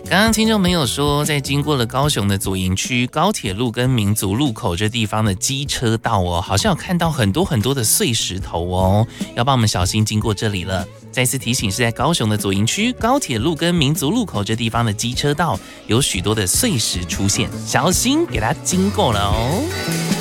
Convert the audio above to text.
刚刚听众朋友说，在经过了高雄的左营区高铁路跟民族路口这地方的机车道哦，好像有看到很多很多的碎石头哦，要帮我们小心经过这里了。再次提醒，是在高雄的左营区高铁路跟民族路口这地方的机车道有许多的碎石出现，小心给它经过了哦。